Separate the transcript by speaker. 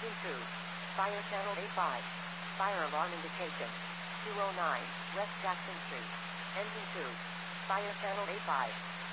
Speaker 1: Engine 2. Fire channel A5. Fire alarm indication. 209 West Jackson Street. Engine 2. Fire channel A5.